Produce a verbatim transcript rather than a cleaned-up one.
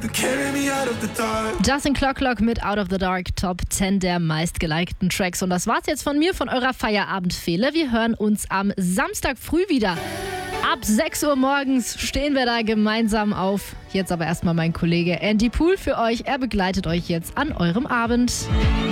Justin Clocklock mit Out of the Dark, Top zehn der meistgelikten Tracks. Und das war's jetzt von mir, von eurer Feierabendfehle. Wir hören uns am Samstag früh wieder. Ab sechs Uhr morgens stehen wir da gemeinsam auf. Jetzt aber erstmal mein Kollege Andy Pool für euch. Er begleitet euch jetzt an eurem Abend.